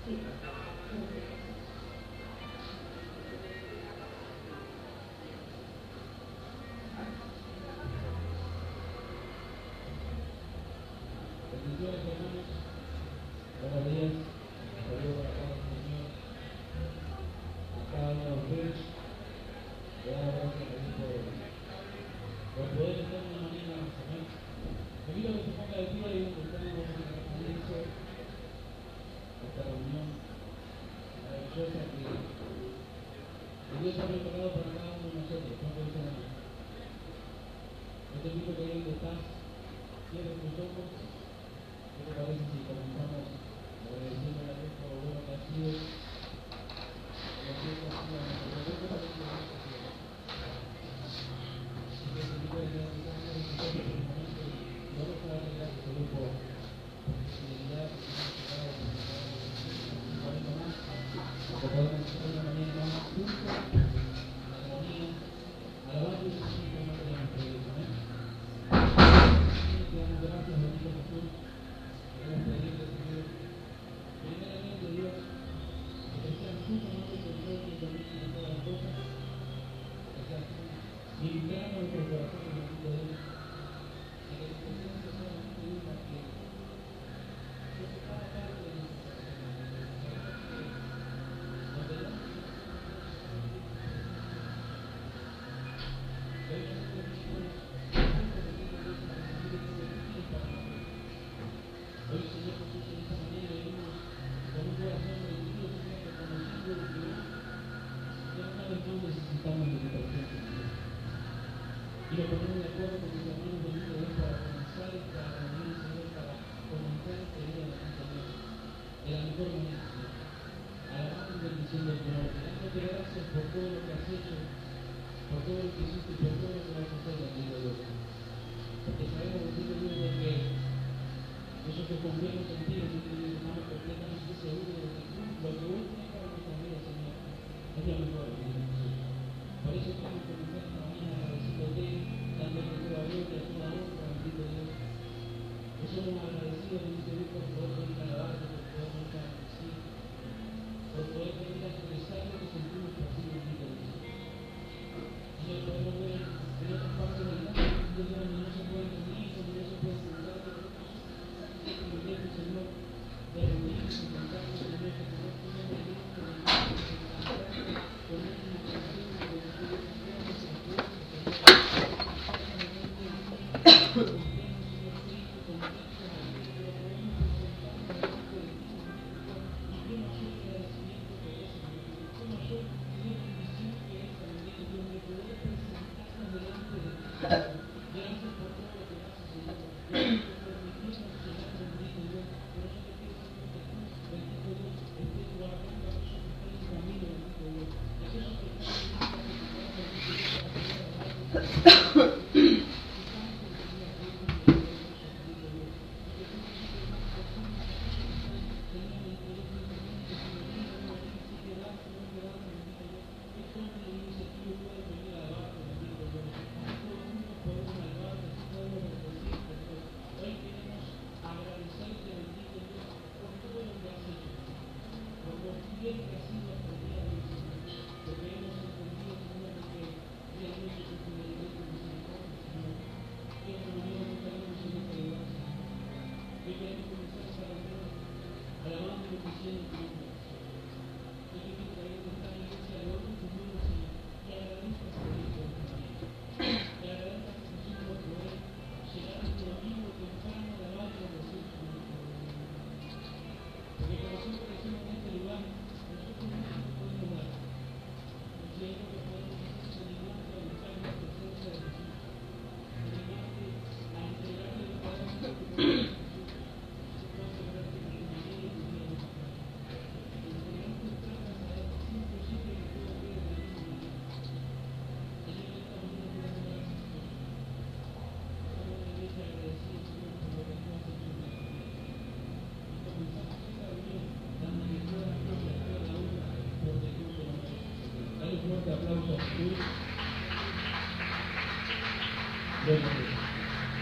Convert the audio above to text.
Sí. Bendiciones, hermanos. Buenos días. Saludos a cada Señor, a cada uno de ustedes. Le damos gracias a Dios por poder estar en una mañana más. Amén. Me pido que se ponga de pie y donde estamos en el comienzo de esta reunión maravillosa que Dios ha preparado para cada uno de nosotros. ¿Cuánto dicen amén? Yo te invito que ahí donde estás, cierres tus ojos. ¿Qué te parece si comenzamos agradeciendo a Dios por lo bueno que ha sido? Por lo que ha sido a nuestro Dios. ¿Qué te parece que vamos a hacer? Así que te invito a que quizás cierres tus ojos por un momento y vamos a darle gracias a Dios por su fidelidad, por su fidelidad, por su fidelidad, más, porque podemos estar una mañana más juntos, en la armonía, alabando y bendiciendo el nombre de nuestro Dios. Amén. Te damos gracias, bendito Jesús. Queremos pedirle, Señor, primeramente, Dios, que seas tú tomando control y dominio de todas las cosas, que seas tú limpiando nuestros corazones, bendito Dios, y que tu presencia solamente diga que sobre cada parte de nuestro corazón, sabemos que nos delante de nosotros solamente tu presencia. Hoy nosotros venimos juntos, bendito Dios, a recibir ese bendición para nosotros. Hoy, Señor Jesús, en esta mañana venimos con un corazón rendido, Señor, reconociendo de que hoy, Señor, una vez más necesitamos de tu presencia, Señor. Y lo ponemos de acuerdo con mis hermanos, bendito Dios, para comenzar esta reunión, Señor, para comenzar este día, bendito Dios, de la mejor manera, Señor. Alabando y bendiciendo tu nombre, dándote gracias por todo lo que has hecho, por todo lo que hiciste y por todo lo que vas a hacer, bendito Dios. Porque sabemos, bendito Dios, de que nosotros confiamos en ti, bendito Dios, estamos completamente seguros de que tú, lo que hoy tienes para nuestra vida, Señor, es lo mejor, bendito Jesús. Por eso queremos comenzar esta mañana agradeciéndote, dándote toda gloria, toda honra, bendito Dios. Que somos agradecidos, bendito Dios, por poder venir a alabarte, por poder venir a bendecir, por poder venir a expresar lo que sentimos por ti, bendito Dios. Señor, podemos ver en otras partes del mundo, bendito Dios, donde no se puede venir, donde no se puede sentar, pero nosotros somos el privilegio, Señor, de reunirnos y cantarnos, Señor, que tener tu nombre en este momento, de cantarte con una canción, bendito Dios, con todas nuestras fuerzas, Señor. Confiamos, Señor Cristo, contentos, alegres, pero podemos presentarnos delante de ti, bendito Dios. Y qué mayor agradecimiento que eso, bendito Dios. Qué mayor, Señor, bendición que esa, bendito Dios, de poder presentarnos delante de ti, Señor. Gracias por todo lo que haces, Señor. Gracias por permitirnos llegar, bendito Dios. Pero yo te pido, Señor, que tú, bendito Dios, estés guardando a aquellos que están en camino, bendito Dios. Y aquellos que están en lista de tu casa, bendito Dios, para poder adorarte, para poder bendecirte. Alabando y bendiciendo tu nombre.